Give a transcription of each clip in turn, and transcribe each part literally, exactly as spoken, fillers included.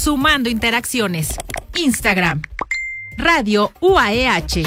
sumando interacciones. Instagram, Radio U A E H.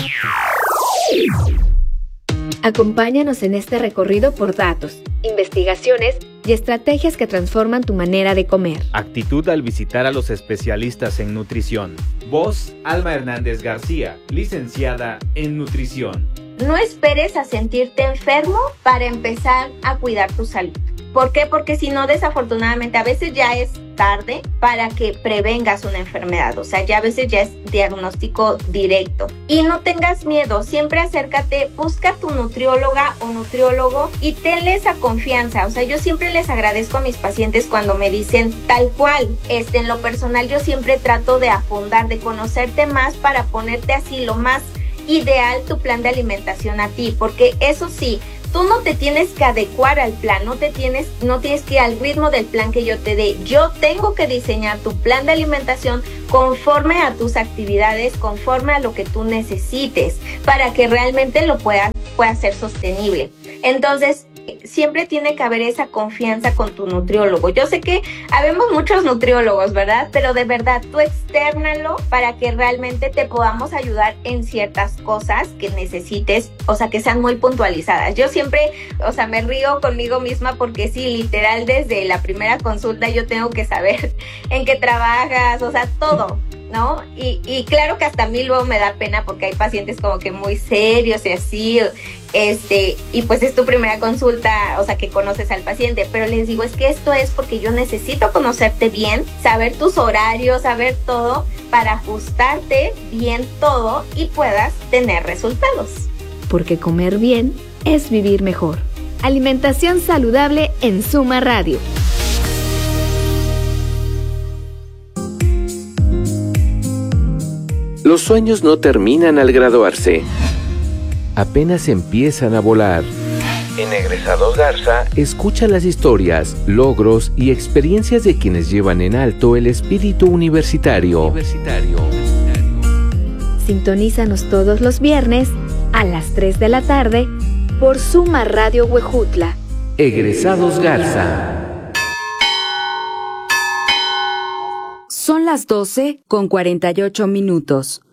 Acompáñanos en este recorrido por datos, investigaciones y estrategias que transforman tu manera de comer. Actitud al visitar a los especialistas en nutrición. Voz, Alma Hernández García, licenciada en nutrición. No esperes a sentirte enfermo para empezar a cuidar tu salud. ¿Por qué? Porque si no, desafortunadamente, a veces ya es tarde para que prevengas una enfermedad. O sea, ya a veces ya es diagnóstico directo. Y no tengas miedo, siempre acércate, busca tu nutrióloga o nutriólogo y tenle esa confianza. O sea, yo siempre les agradezco a mis pacientes cuando me dicen tal cual. Este, en lo personal, yo siempre trato de afondar, de conocerte más para ponerte así lo más ideal tu plan de alimentación a ti. Porque eso sí, tú no te tienes que adecuar al plan, no te tienes, no tienes que ir al ritmo del plan que yo te dé. Yo tengo que diseñar tu plan de alimentación conforme a tus actividades, conforme a lo que tú necesites, para que realmente lo puedas, pueda ser sostenible. Entonces, siempre tiene que haber esa confianza con tu nutriólogo. Yo sé que habemos muchos nutriólogos, ¿verdad? Pero de verdad, tú externalo para que realmente te podamos ayudar en ciertas cosas que necesites, o sea, que sean muy puntualizadas. Yo siempre, o sea, me río conmigo misma porque sí, literal, desde la primera consulta yo tengo que saber en qué trabajas, o sea, todo, ¿no? Y, y claro que hasta a mí luego me da pena porque hay pacientes como que muy serios y así, este, y pues es tu primera consulta, o sea, que conoces al paciente, pero les digo, es que esto es porque yo necesito conocerte bien, saber tus horarios, saber todo, para ajustarte bien todo y puedas tener resultados. Porque comer bien es vivir mejor. Alimentación saludable en Suma Radio. Los sueños no terminan al graduarse. Apenas empiezan a volar. En Egresados Garza, escucha las historias, logros y experiencias de quienes llevan en alto el espíritu universitario. universitario. Sintonízanos todos los viernes a las tres de la tarde por Suma Radio Huejutla. Egresados Garza. Son las doce con cuarenta y ocho minutos.